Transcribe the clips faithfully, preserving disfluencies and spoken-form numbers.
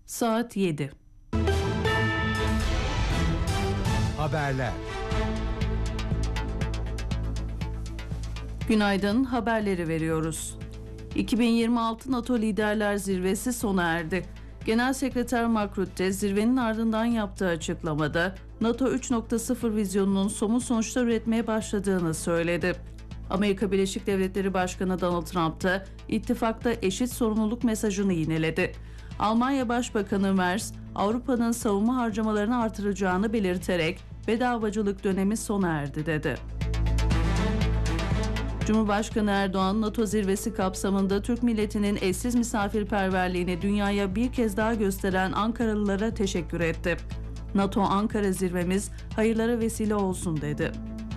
Saat yedi. Haberler. Günaydın, haberleri veriyoruz. iki bin yirmi altı NATO Liderler Zirvesi sona erdi. Genel Sekreter Mark Rutte zirvenin ardından yaptığı açıklamada NATO üç nokta sıfır vizyonunun somut sonuçlar üretmeye başladığını söyledi. Amerika Birleşik Devletleri Başkanı Donald Trump da ittifakta eşit sorumluluk mesajını yineledi. Almanya Başbakanı Merz, Avrupa'nın savunma harcamalarını artıracağını belirterek bedavacılık dönemi sona erdi dedi. Cumhurbaşkanı Erdoğan, NATO zirvesi kapsamında Türk milletinin eşsiz misafirperverliğini dünyaya bir kez daha gösteren Ankaralılara teşekkür etti. NATO Ankara zirvemiz hayırlara vesile olsun dedi.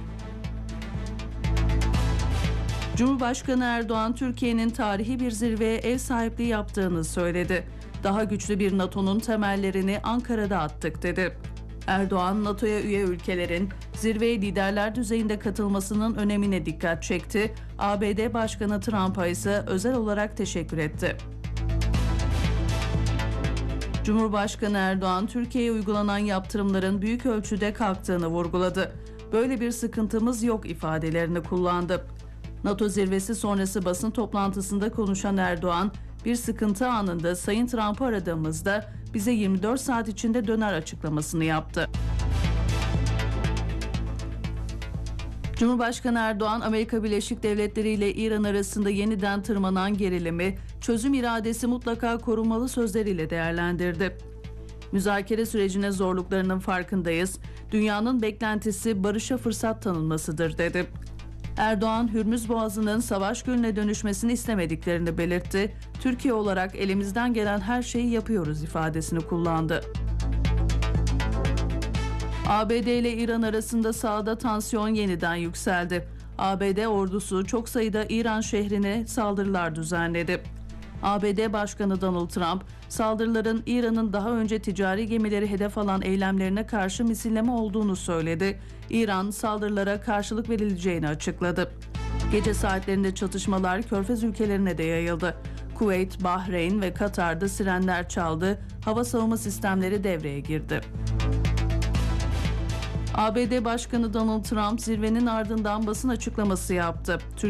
Cumhurbaşkanı Erdoğan, Türkiye'nin tarihi bir zirveye ev sahipliği yaptığını söyledi. Daha güçlü bir NATO'nun temellerini Ankara'da attık dedi. Erdoğan, NATO'ya üye ülkelerin zirveye liderler düzeyinde katılmasının önemine dikkat çekti. A B D Başkanı Trump'a ise özel olarak teşekkür etti. Cumhurbaşkanı Erdoğan, Türkiye'ye uygulanan yaptırımların büyük ölçüde kalktığını vurguladı. Böyle bir sıkıntımız yok ifadelerini kullandı. NATO zirvesi sonrası basın toplantısında konuşan Erdoğan, bir sıkıntı anında Sayın Trump'ı aradığımızda bize yirmi dört saat içinde döner açıklamasını yaptı. Cumhurbaşkanı Erdoğan, Amerika Birleşik Devletleri ile İran arasında yeniden tırmanan gerilimi, çözüm iradesi mutlaka korunmalı sözleriyle değerlendirdi. Müzakere sürecine zorluklarının farkındayız. Dünyanın beklentisi barışa fırsat tanınmasıdır dedi. Erdoğan, Hürmüz Boğazı'nın savaş gölüne dönüşmesini istemediklerini belirtti. Türkiye olarak elimizden gelen her şeyi yapıyoruz ifadesini kullandı. A B D ile İran arasında sahada tansiyon yeniden yükseldi. A B D ordusu çok sayıda İran şehrine saldırılar düzenledi. A B D Başkanı Donald Trump, saldırıların İran'ın daha önce ticari gemileri hedef alan eylemlerine karşı misilleme olduğunu söyledi. İran, saldırılara karşılık verileceğini açıkladı. Gece saatlerinde çatışmalar Körfez ülkelerine de yayıldı. Kuveyt, Bahreyn ve Katar'da sirenler çaldı, hava savunma sistemleri devreye girdi. A B D Başkanı Donald Trump zirvenin ardından basın açıklaması yaptı.